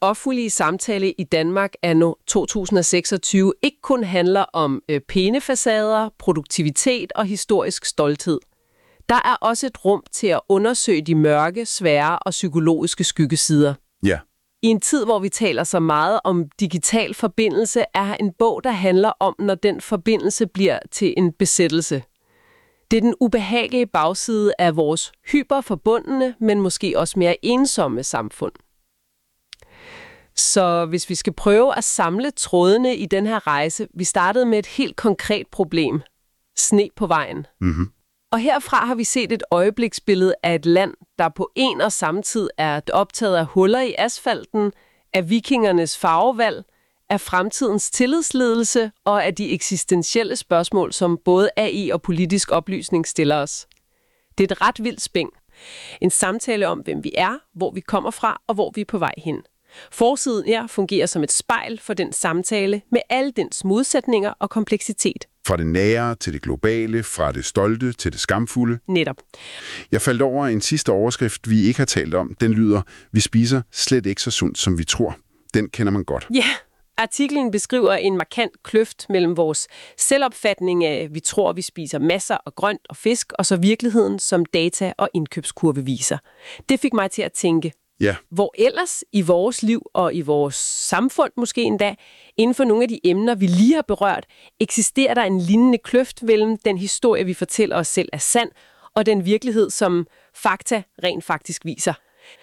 offentlige samtale i Danmark anno 2026 ikke kun handler om pæne facader, produktivitet og historisk stolthed. Der er også et rum til at undersøge de mørke, svære og psykologiske skyggesider. Ja. I en tid, hvor vi taler så meget om digital forbindelse, er en bog, der handler om, når den forbindelse bliver til en besættelse. Det er den ubehagelige bagside af vores hyperforbundne, men måske også mere ensomme samfund. Så hvis vi skal prøve at samle trådene i den her rejse, vi startede med et helt konkret problem. Sne på vejen. Mm-hmm. Og herfra har vi set et øjebliksbillede af et land, der på en og samme tid er optaget af huller i asfalten, af vikingernes farvevalg, af fremtidens tillidsledelse og af de eksistentielle spørgsmål, som både AI og politisk oplysning stiller os. Det er et ret vildt spæng. En samtale om, hvem vi er, hvor vi kommer fra og hvor vi er på vej hen. Forsiden her fungerer som et spejl for den samtale med alle dens modsætninger og kompleksitet. Fra det nære til det globale, fra det stolte til det skamfulde. Netop. Jeg faldt over en sidste overskrift, vi ikke har talt om. Den lyder, vi spiser slet ikke så sundt, som vi tror. Den kender man godt. Ja, artiklen beskriver en markant kløft mellem vores selvopfatning af, vi tror, vi spiser masser af grønt og fisk, og så virkeligheden, som data og indkøbskurve viser. Det fik mig til at tænke, ja. Hvor ellers i vores liv og i vores samfund måske endda, inden for nogle af de emner, vi lige har berørt, eksisterer der en lignende kløft mellem den historie, vi fortæller os selv er sand, og den virkelighed, som fakta rent faktisk viser.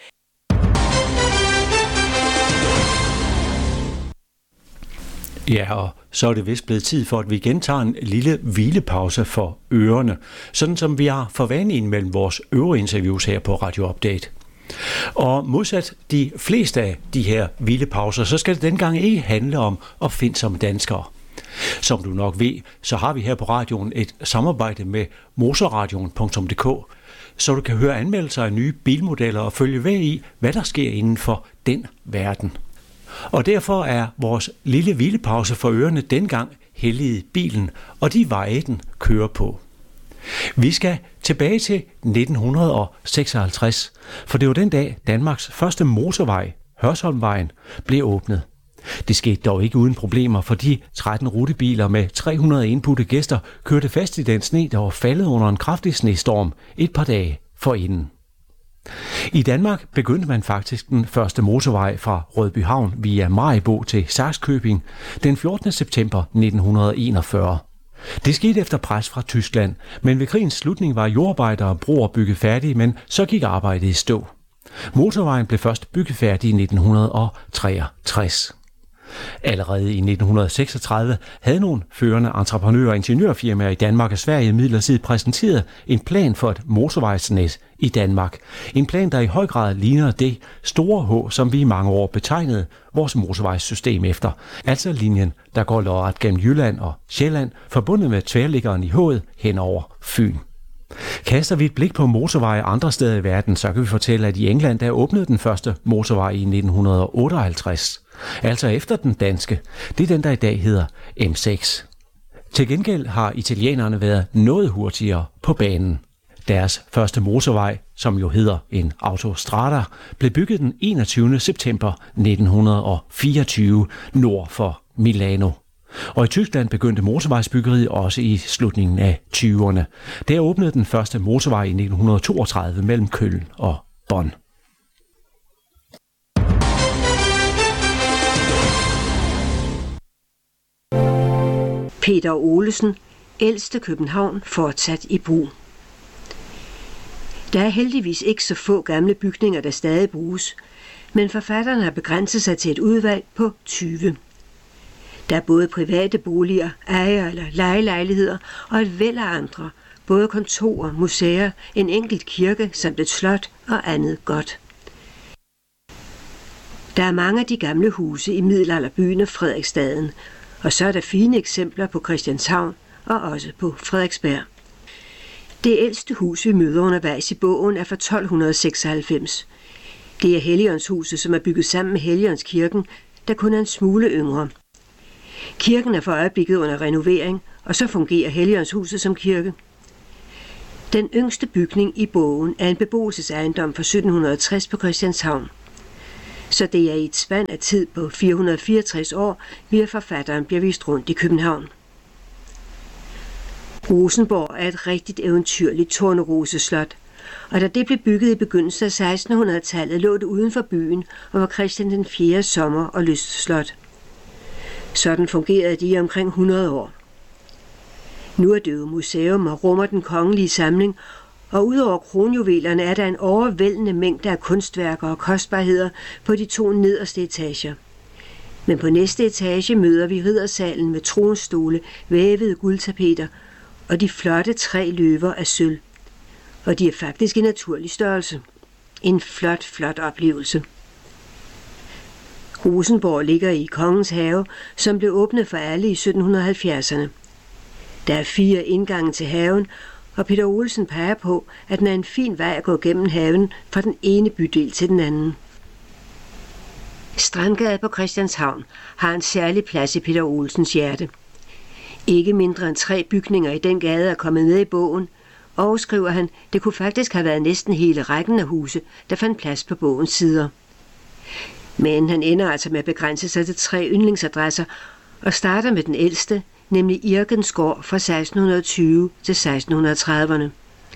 Ja, og så er det vist blevet tid for, at vi igen tager en lille hvilepause for ørerne, sådan som vi har for vane mellem vores øvrige interviews her på Radio Update. Og modsat de fleste af de her hvilepauser, så skal det dengang ikke handle om opfindsomme danskere. Som du nok ved, så har vi her på radioen et samarbejde med motorradion.dk, så du kan høre anmeldelser af nye bilmodeller og følge med i, hvad der sker inden for den verden. Og derfor er vores lille hvilepause for ørerne dengang helliget bilen og de veje, den kører på. Vi skal tilbage til 1956, for det var den dag Danmarks første motorvej, Hørsholmvejen, blev åbnet. Det skete dog ikke uden problemer, for de 13 rutebiler med 300 indbudte gæster kørte fast i den sne, der var faldet under en kraftig snestorm et par dage forinden. I Danmark begyndte man faktisk den første motorvej fra Rødbyhavn via Maribo til Sakskøbing den 14. september 1941. Det skete efter pres fra Tyskland, men ved krigens slutning var jordarbejder og broer bygget færdige, men så gik arbejdet i stå. Motorvejen blev først bygget færdig i 1963. Allerede i 1936 havde nogle førende entreprenører og ingeniørfirmaer i Danmark og Sverige imidlertid præsenteret en plan for et motorvejsnet i Danmark. En plan, der i høj grad ligner det store H, som vi i mange år betegnede vores motorvejssystem efter. Altså linjen, der går lodret gennem Jylland og Sjælland, forbundet med tværliggeren i H'et hen over Fyn. Kaster vi et blik på motorveje andre steder i verden, så kan vi fortælle, at i England der åbnede den første motorvej i 1958. Altså efter den danske. Det er den, der i dag hedder M6. Til gengæld har italienerne været noget hurtigere på banen. Deres første motorvej, som jo hedder en autostrada, blev bygget den 21. september 1924 nord for Milano. Og i Tyskland begyndte motorvejsbyggeriet også i slutningen af 20'erne. Der åbnede den første motorvej i 1932 mellem Köln og Bonn. Peter Olesen, ældste København, fortsat i brug. Der er heldigvis ikke så få gamle bygninger, der stadig bruges, men forfatterne har begrænset sig til et udvalg på 20. Der er både private boliger, ejer- eller lejelejligheder og et væld af andre, både kontorer, museer, en enkelt kirke samt et slot og andet godt. Der er mange af de gamle huse i middelalderbyen og Frederiksstaden, og så er der fine eksempler på Christianshavn og også på Frederiksberg. Det ældste hus, vi møder undervejs i bogen, er fra 1296. Det er Helligåndshuset, som er bygget sammen med Helligåndskirken, der kun er en smule yngre. Kirken er for øjeblikket under renovering, og så fungerer Helligåndshuset som kirke. Den yngste bygning i bogen er en beboelsesejendom fra 1760 på Christianshavn. Så det er i et spand af tid på 464 år, vi af forfatteren bliver vist rundt i København. Rosenborg er et rigtigt eventyrligt Torneroseslot, og da det blev bygget i begyndelsen af 1600-tallet, lå det uden for byen og var Christian den 4. sommer- og lystslot. Sådan fungerede det i omkring 100 år. Nu er det jo museum og rummer den kongelige samling, og udover kronjuvelerne er der en overvældende mængde af kunstværker og kostbarheder på de 2 nederste etager. Men på næste etage møder vi riddersalen med tronstole, vævede guldtapeter og de flotte 3 løver af sølv. Og de er faktisk i naturlig størrelse. En flot oplevelse. Rosenborg ligger i Kongens Have, som blev åbnet for alle i 1770'erne. Der er 4 indgange til haven, og Peter Olsen peger på, at den er en fin vej at gå gennem haven fra den ene bydel til den anden. Strandgade på Christianshavn har en særlig plads i Peter Olsens hjerte. Ikke mindre end 3 bygninger i den gade er kommet med i bogen, og, skriver han, det kunne faktisk have været næsten hele rækken af huse, der fandt plads på bogens sider. Men han ender altså med at begrænse sig til 3 yndlingsadresser, og starter med den ældste, nemlig Irgens Gård fra 1620 til 1630'erne.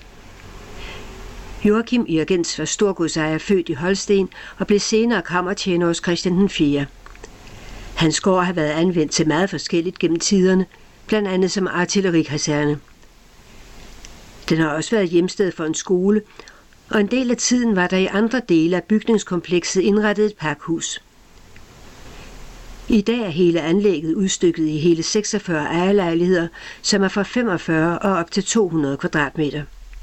Joachim Irgens var storgodsejer, født i Holsten og blev senere kammertjener hos Christian den 4. Hans gård har været anvendt til meget forskelligt gennem tiderne, blandt andet som artillerikaserne. Den har også været hjemsted for en skole, og en del af tiden var der i andre dele af bygningskomplekset indrettet et pakhus. I dag er hele anlægget udstykket i hele 46 ejerlejligheder, som er fra 45 og op til 200 kvadratmeter.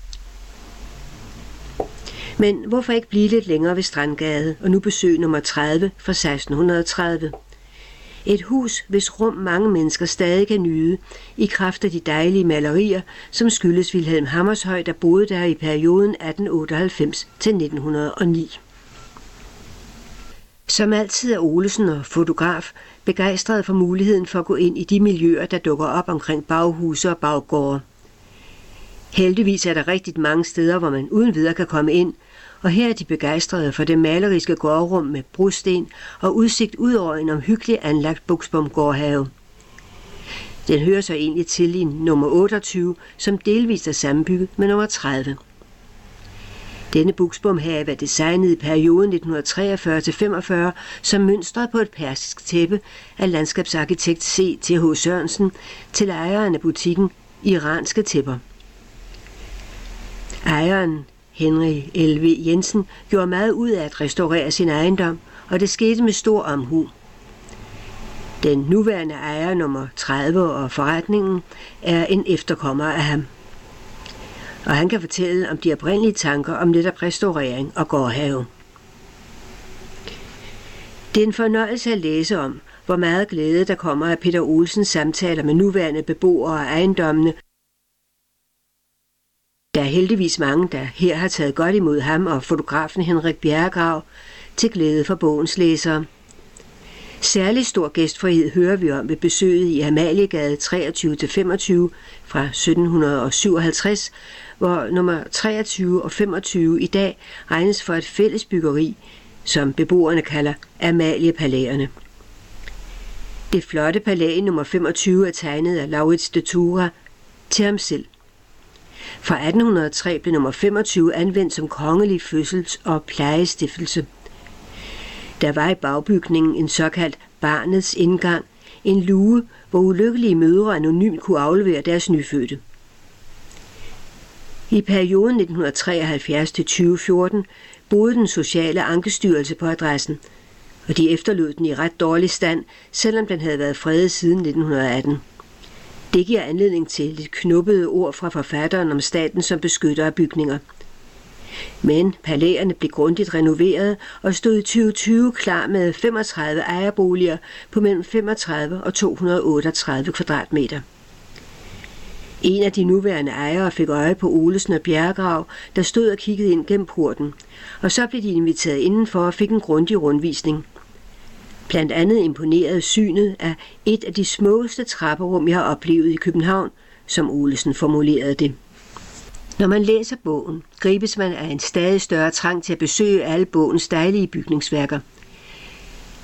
Men hvorfor ikke blive lidt længere ved Strandgade, og nu besøg nummer 30 fra 1630? Et hus, hvis rum mange mennesker stadig kan nyde, i kraft af de dejlige malerier, som skyldes Vilhelm Hammershøi, der boede der i perioden 1898 til 1909. Som altid er Olesen og fotograf begejstret for muligheden for at gå ind i de miljøer, der dukker op omkring baghuse og baggårde. Heldigvis er der rigtig mange steder, hvor man uden videre kan komme ind, og her er de begejstrede for det maleriske gårdrum med brosten og udsigt ud over en omhyggelig anlagt Buksbom-gårdhave. Den hører så egentlig til i nummer 28, som delvist er sammenbygget med nummer 30. Denne Buksbom-have er designet i perioden 1943-45 som mønstret på et persisk tæppe af landskabsarkitekt C.T.H. Sørensen til ejeren af butikken Iranske Tæpper. Ejeren, Henry L.V. Jensen, gjorde meget ud af at restaurere sin ejendom, og det skete med stor omhu. Den nuværende ejer nummer 30 og forretningen er en efterkommer af ham. Og han kan fortælle om de oprindelige tanker om netop restaurering og gårdhave. Det er en fornøjelse at læse om, hvor meget glæde der kommer af Peter Olsens samtaler med nuværende beboere af ejendommene. Der er heldigvis mange, der her har taget godt imod ham og fotografen Henrik Bjerregrav til glæde for bogens læsere. Særlig stor gæstfrihed hører vi om ved besøget i Amaliegade 23-25 fra 1757, hvor nummer 23 og 25 i dag regnes for et fælles byggeri, som beboerne kalder Amaliepalæerne. Det flotte palæ nummer 25 er tegnet af Laurits de Thura til ham selv. Fra 1803 blev nummer 25 anvendt som kongelig fødsels- og plejestiftelse. Der var i bagbygningen en såkaldt barnets indgang, en luge, hvor ulykkelige mødre anonymt kunne aflevere deres nyfødte. I perioden 1973 til 2014 boede den sociale ankestyrelse på adressen, og de efterlod den i ret dårlig stand, selvom den havde været fredet siden 1918. Det giver anledning til lidt knubbede ord fra forfatteren om staten som beskytter af bygninger. Men palæerne blev grundigt renoveret og stod i 2020 klar med 35 ejerboliger på mellem 35 og 238 kvadratmeter. En af de nuværende ejere fik øje på Olesen og Bjerregrav, der stod og kiggede ind gennem porten, og så blev de inviteret indenfor og fik en grundig rundvisning. Blandt andet imponerede synet af et af de smukkeste trapperum, jeg har oplevet i København, som Olesen formulerede det. Når man læser bogen, gribes man af en stadig større trang til at besøge alle bogens dejlige bygningsværker.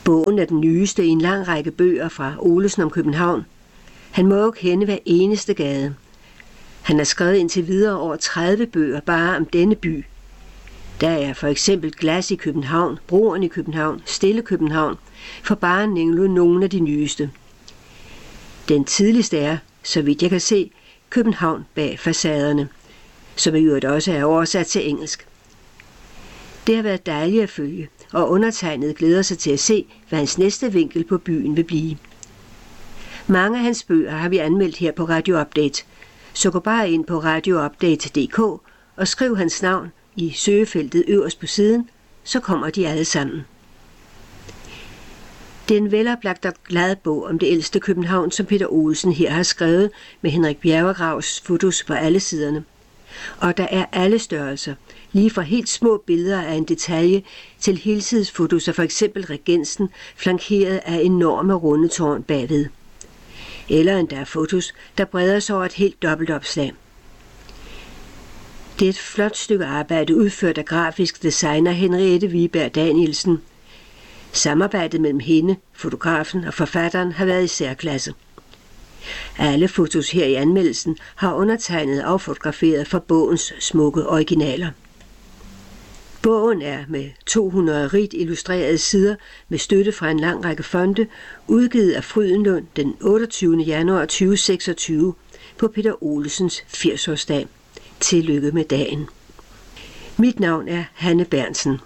Bogen er den nyeste i en lang række bøger fra Olesen om København. Han må jo kende hver eneste gade. Han har skrevet indtil videre over 30 bøger bare om denne by. Der er for eksempel Glas i København, Broen i København, Stille København, for bare at nævne nogle af de nyeste. Den tidligste er, så vidt jeg kan se, København bag facaderne, som i øvrigt også er oversat til engelsk. Det har været dejligt at følge, og undertegnet glæder sig til at se, hvad hans næste vinkel på byen vil blive. Mange af hans bøger har vi anmeldt her på Radio Update, så gå bare ind på radioupdate.dk og skriv hans navn i søgefeltet øverst på siden, så kommer de alle sammen. Det er en veloplagt og glad bog om det ældste København, som Peter Olesen her har skrevet med Henrik Bjerregravs fotos på alle siderne. Og der er alle størrelser, lige fra helt små billeder af en detalje til helsidsfotos af for eksempel Regensen, flankeret af enorme rundetårn bagved. Eller endda fotos, der breder sig over et helt dobbeltopslag. Det er et flot stykke arbejde udført af grafisk designer Henriette Wiberg Danielsen. Samarbejdet mellem hende, fotografen og forfatteren har været i særklasse. Alle fotos her i anmeldelsen har undertegnet og fotograferet fra bogens smukke originaler. Bogen er med 200 rigt illustrerede sider med støtte fra en lang række fonde, udgivet af Frydenlund den 28. januar 2026 på Peter Olesens 80-årsdag. Tillykke med dagen. Mit navn er Hanne Bernsen.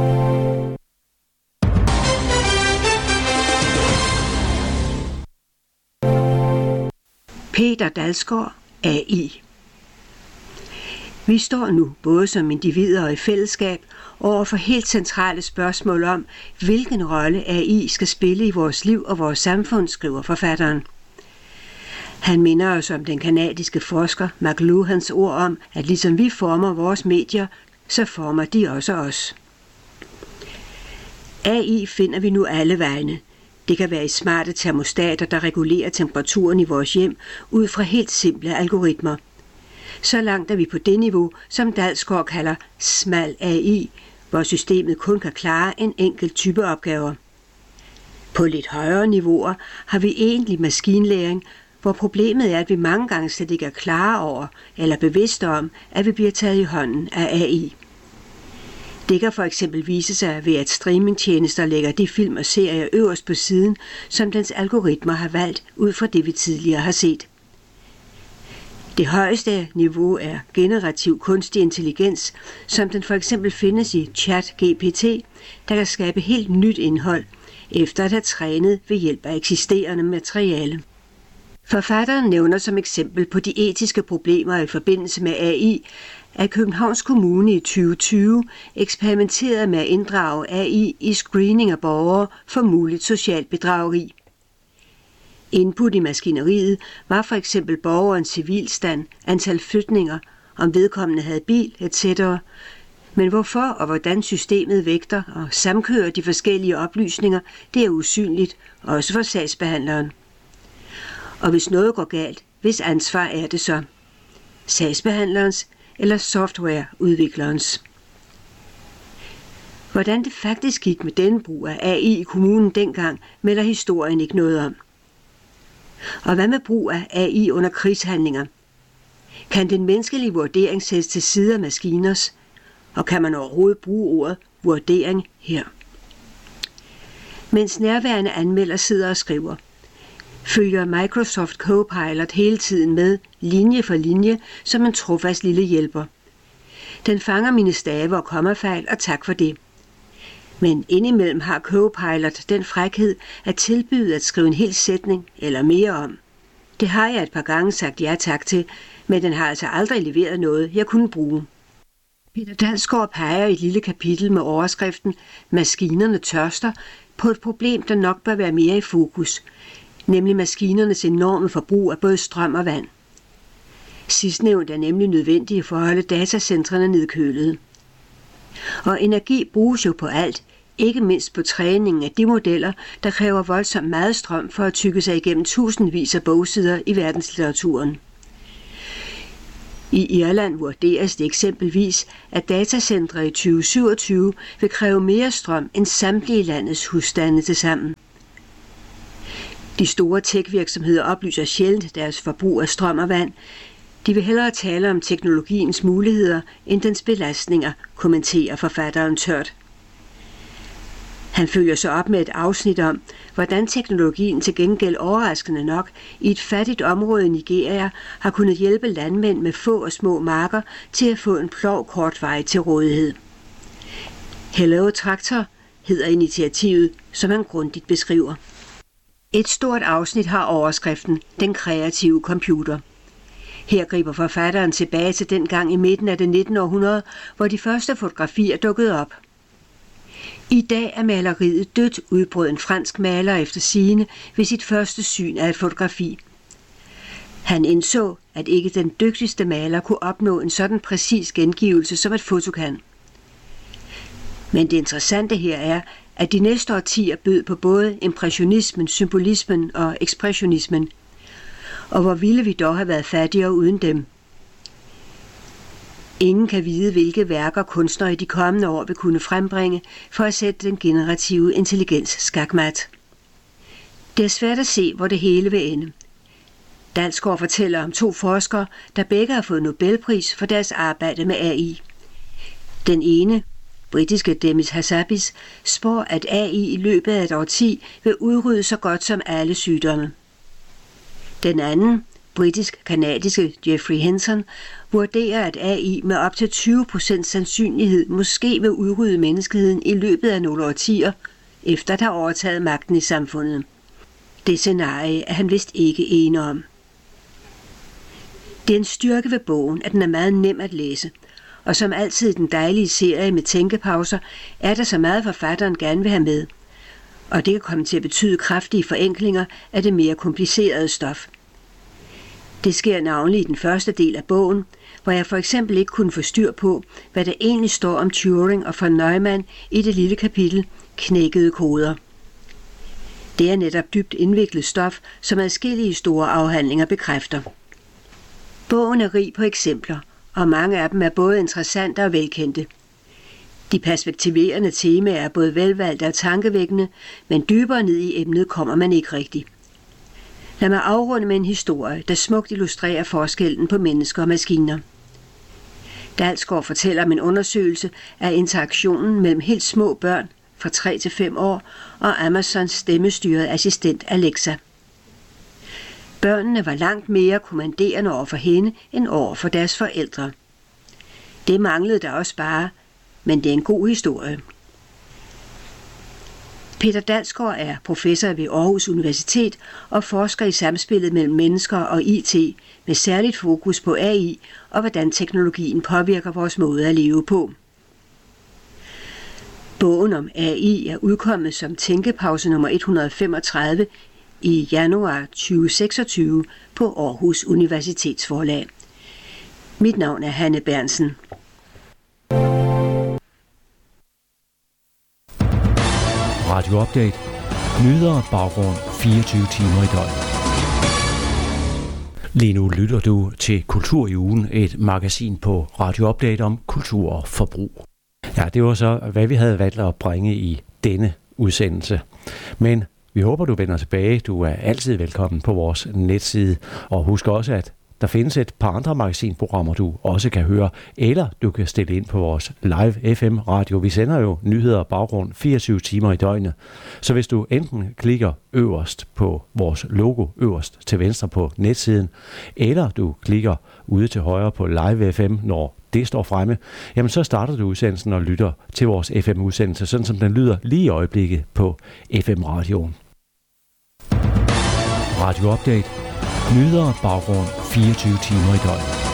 Peter Dalsgaard, AI. Vi står nu både som individer og i fællesskab over for helt centrale spørgsmål om, hvilken rolle AI skal spille i vores liv og vores samfund, skriver forfatteren. Han minder os om den kanadiske forsker McLuhans ord om, at ligesom vi former vores medier, så former de også os. AI finder vi nu alle vegne. Det kan være i smarte termostater, der regulerer temperaturen i vores hjem ud fra helt simple algoritmer. Så langt er vi på det niveau, som Dalsgaard kalder smal AI, hvor systemet kun kan klare en enkelt type opgaver. På lidt højere niveauer har vi egentlig maskinlæring, hvor problemet er, at vi mange gange slet ikke er klare over eller bevidste om, at vi bliver taget i hånden af AI. Det kan for eksempel vise sig ved, at streamingtjenester lægger de film og serier øverst på siden, som dens algoritmer har valgt ud fra det, vi tidligere har set. Det højeste niveau er generativ kunstig intelligens, som den for eksempel findes i ChatGPT, der kan skabe helt nyt indhold, efter at have trænet ved hjælp af eksisterende materiale. Forfatteren nævner som eksempel på de etiske problemer i forbindelse med AI, at Københavns Kommune i 2020 eksperimenterede med at inddrage AI i screening af borgere for muligt socialt bedrageri. Input i maskineriet var for eksempel borgerens civilstand, antal flytninger, om vedkommende havde bil, etc. Men hvorfor og hvordan systemet vægter og samkører de forskellige oplysninger, det er usynligt, også for sagsbehandleren. Og hvis noget går galt, hvis ansvar er det så? Sagsbehandlerens eller softwareudviklerens? Hvordan det faktisk gik med denne brug af AI i kommunen dengang, melder historien ikke noget om. Og hvad med brug af AI under krigshandlinger? Kan den menneskelige vurdering sættes til side af maskiners? Og kan man overhovedet bruge ordet vurdering her? Mens nærværende anmelder sidder og skriver, følger Microsoft Copilot hele tiden med, linje for linje, som en trofast lille hjælper. Den fanger mine stave og kommafejl, og tak for det. Men indimellem har Copilot den frækhed at tilbyde at skrive en hel sætning eller mere om. Det har jeg et par gange sagt ja tak til, men den har altså aldrig leveret noget, jeg kunne bruge. Peter Dalsgaard peger i et lille kapitel med overskriften Maskinerne tørster på et problem, der nok bør være mere i fokus, nemlig maskinernes enorme forbrug af både strøm og vand. Sidstnævnt er nemlig nødvendige for at holde datacentrene nedkølede. Og energi bruges jo på alt, ikke mindst på træningen af de modeller, der kræver voldsomt meget strøm for at tygge sig igennem tusindvis af bogsider i verdenslitteraturen. I Irland vurderes det eksempelvis, at datacentre i 2027 vil kræve mere strøm end samtlige landets husstande tilsammen. De store tech-virksomheder oplyser sjældent deres forbrug af strøm og vand. De vil hellere tale om teknologiens muligheder end dens belastninger, kommenterer forfatteren tørt. Han følger så op med et afsnit om, hvordan teknologien til gengæld overraskende nok i et fattigt område i Nigeria har kunnet hjælpe landmænd med få og små marker til at få en plov kort vej til rådighed. Hello Tractor hedder initiativet, som han grundigt beskriver. Et stort afsnit har overskriften Den kreative computer. Her griber forfatteren tilbage til den gang i midten af det 19. århundrede, hvor de første fotografier dukkede op. I dag er maleriet dødt, udbrød en fransk maler efter sigende ved sit første syn af et fotografi. Han indså, at ikke den dygtigste maler kunne opnå en sådan præcis gengivelse, som et foto kan. Men det interessante her er, at de næste årtier bød på både impressionismen, symbolismen og ekspressionismen. Og hvor ville vi dog have været fattigere uden dem? Ingen kan vide, hvilke værker kunstnere i de kommende år vil kunne frembringe for at sætte den generative intelligens skakmat. Det er svært at se, hvor det hele vil ende. Dalsgaard fortæller om 2 forskere, der begge har fået Nobelpris for deres arbejde med AI. Den ene, britiske Demis Hassabis, spår, at AI i løbet af et årti vil udrydde så godt som alle sygdomme. Den anden, britisk-kanadiske Jeffrey Hinton, vurderer, at AI med op til 20% sandsynlighed måske vil udrydde menneskeheden i løbet af nogle årtier, efter at have overtaget magten i samfundet. Det scenarie er han vist ikke enig om. Det er en styrke ved bogen, at den er meget nem at læse, og som altid den dejlige serie med tænkepauser, er der så meget forfatteren gerne vil have med. Og det kan komme til at betyde kraftige forenklinger af det mere komplicerede stof. Det sker navnlig i den første del af bogen, hvor jeg for eksempel ikke kunne få styr på, hvad der egentlig står om Turing og von Neumann i det lille kapitel Knækkede koder. Det er netop dybt indviklet stof, som adskillige store afhandlinger bekræfter. Bogen er rig på eksempler, og mange af dem er både interessante og velkendte. De perspektiverende temaer er både velvalgte og tankevækkende, men dybere ned i emnet kommer man ikke rigtigt. Lad mig afrunde med en historie, der smukt illustrerer forskellen på mennesker og maskiner. Dalsgaard fortæller om en undersøgelse af interaktionen mellem helt små børn fra 3 til 5 år og Amazons stemmestyrede assistent Alexa. Børnene var langt mere kommanderende over for hende end over for deres forældre. Det manglede der også bare, men det er en god historie. Peter Dalsgaard er professor ved Aarhus Universitet og forsker i samspillet mellem mennesker og IT med særligt fokus på AI og hvordan teknologien påvirker vores måde at leve på. Bogen om AI er udkommet som tænkepause nummer 135 i januar 2026 på Aarhus Universitetsforlag. Mit navn er Hanne Bernsen. Radio Update. Nyheder og baggrund 24 timer i døgnet. Lige nu lytter du til Kultur i ugen, et magasin på Radio Update om kultur og forbrug. Ja, det var så, hvad vi havde valgt at bringe i denne udsendelse. Men vi håber, du vender tilbage. Du er altid velkommen på vores netside. Og husk også, at der findes et par andre magasinprogrammer, du også kan høre, eller du kan stille ind på vores live FM-radio. Vi sender jo nyheder og baggrund 24 timer i døgnet. Så hvis du enten klikker øverst på vores logo, øverst til venstre på netsiden, eller du klikker ude til højre på live FM, når det står fremme, jamen så starter du udsendelsen og lytter til vores FM-udsendelse, sådan som den lyder lige i øjeblikket på FM-radioen. Radio Update. Nyheder og baggrund 24 timer i døgnet.